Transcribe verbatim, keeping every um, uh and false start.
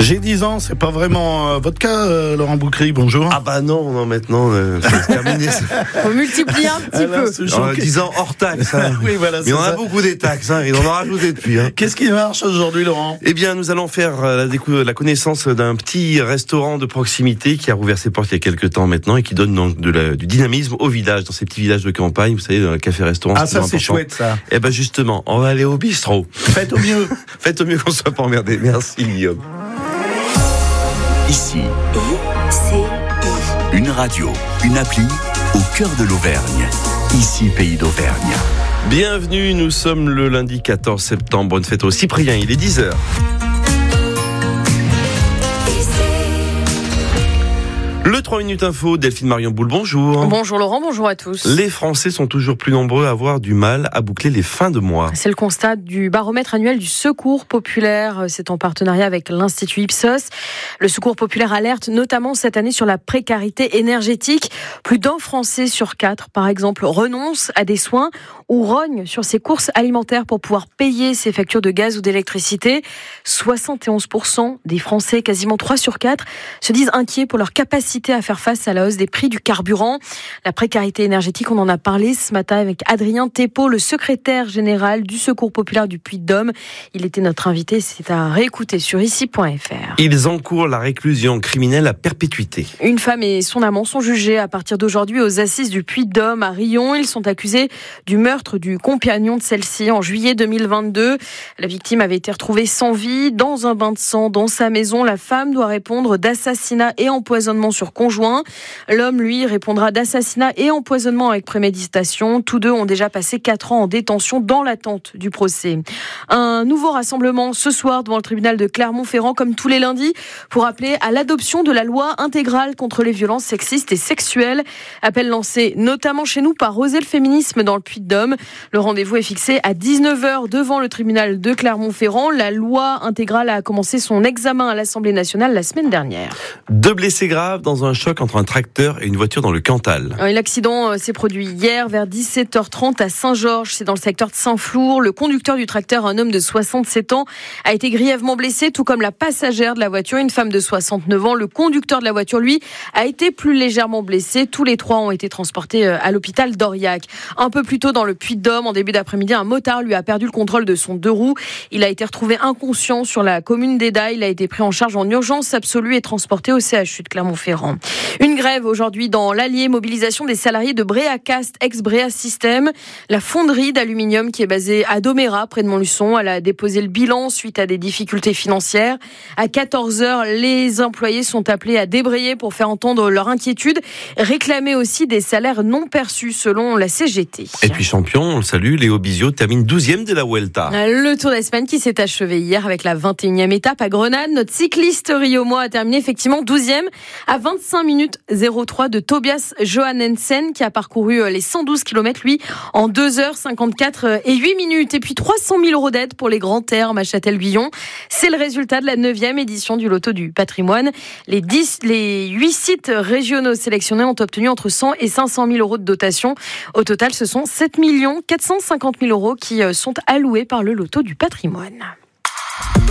J'ai dix ans, c'est pas vraiment euh, votre cas, euh, Laurent Boucry, bonjour. Ah bah non, non, maintenant, euh, c'est terminé. On multiplie un petit Alors, peu. ce Alors, choc- dix ans hors taxe. Hein. Oui, voilà, Mais c'est on a ça. beaucoup des taxes, hein, et on en a rajouté depuis. Hein. Qu'est-ce qui marche aujourd'hui, Laurent? Eh bien, nous allons faire euh, la, décou- la connaissance d'un petit restaurant de proximité qui a rouvert ses portes il y a quelques temps maintenant et qui donne donc de la, du dynamisme au village, dans ces petits villages de campagne, vous savez, dans le café-restaurant. Ah, ça, toujours c'est important. chouette, ça. Eh ben justement, on va aller au bistrot. Faites au mieux. Faites au mieux qu'on soit pas emmerdé. Merci, Guillaume. Ici, C I. une radio, une appli au cœur de l'Auvergne. Ici, Pays d'Auvergne. Bienvenue, nous sommes le lundi quatorze septembre. Bonne fête au Cyprien, il est dix heures. Le trois minutes info, Delphine Marion Boule, bonjour. Bonjour Laurent, bonjour à tous. Les Français sont toujours plus nombreux à avoir du mal à boucler les fins de mois. C'est le constat du baromètre annuel du Secours populaire. C'est en partenariat avec l'Institut Ipsos. Le Secours populaire alerte notamment cette année sur la précarité énergétique. Plus d'un Français sur quatre, par exemple, renonce à des soins ou rogne sur ses courses alimentaires pour pouvoir payer ses factures de gaz ou d'électricité. soixante et onze pour cent des Français, quasiment trois sur quatre, se disent inquiets pour leur capacité à faire face à la hausse des prix du carburant. La précarité énergétique, on en a parlé ce matin avec Adrien Thépeau, le secrétaire général du Secours populaire du Puy-de-Dôme. Il était notre invité, c'est à réécouter sur ici point f r. Ils encourent la réclusion criminelle à perpétuité. Une femme et son amant sont jugés à partir d'aujourd'hui aux assises du Puy-de-Dôme à Rion. Ils sont accusés du meurtre du compagnon de celle-ci en juillet deux mille vingt-deux. La victime avait été retrouvée sans vie dans un bain de sang dans sa maison. La femme doit répondre d'assassinat et empoisonnement sur conjoint. L'homme, lui, répondra d'assassinat et empoisonnement avec préméditation. Tous deux ont déjà passé quatre ans en détention dans l'attente du procès. Un nouveau rassemblement ce soir devant le tribunal de Clermont-Ferrand, comme tous les lundis, pour appeler à l'adoption de la loi intégrale contre les violences sexistes et sexuelles. Appel lancé notamment chez nous par Oser le féminisme dans le Puy-de-Dôme. Le rendez-vous est fixé à dix-neuf heures devant le tribunal de Clermont-Ferrand. La loi intégrale a commencé son examen à l'Assemblée nationale la semaine dernière. Deux blessés graves dans un choc entre un tracteur et une voiture dans le Cantal. L'accident s'est produit hier vers dix-sept heures trente à Saint-Georges, c'est dans le secteur de Saint-Flour. Le conducteur du tracteur, un homme de soixante-sept ans, a été grièvement blessé, tout comme la passagère de la voiture, une femme de soixante-neuf ans. Le conducteur de la voiture, lui, a été plus légèrement blessé. Tous les trois ont été transportés à l'hôpital d'Aurillac. Un peu plus tôt dans le Puy-de-Dôme, en début d'après-midi, un motard lui a perdu le contrôle de son deux roues. Il a été retrouvé inconscient sur la commune d'Eda. Il a été pris en charge en urgence absolue et transporté au C H U de Clermont-Ferrand. Une grève aujourd'hui dans l'Allier, mobilisation des salariés de Bréacast, ex-Bréa System. La fonderie d'aluminium qui est basée à Domérat, près de Montluçon, elle a déposé le bilan suite à des difficultés financières. À quatorze heures, les employés sont appelés à débrayer pour faire entendre leur inquiétude, réclamer aussi des salaires non perçus selon la C G T. Et puis champion, on le salue, Léo Bizio termine douzième de la Vuelta. Le Tour d'Espagne qui s'est achevé hier avec la vingt et unième étape à Grenade. Notre cycliste Rio Mo a terminé effectivement douzième à vingt-cinq minutes zéro trois de Tobias Johannesen qui a parcouru les cent douze kilomètres lui en deux heures cinquante-quatre et huit minutes. Et puis trois cent mille euros d'aide pour les grands termes à Châtel-Guyon. C'est le résultat de la neuvième édition du Loto du patrimoine. Les dix, les huit sites régionaux sélectionnés ont obtenu entre cent et cinq cent mille euros de dotation. Au total, ce sont sept millions quatre cent cinquante mille euros qui sont alloués par le Loto du patrimoine.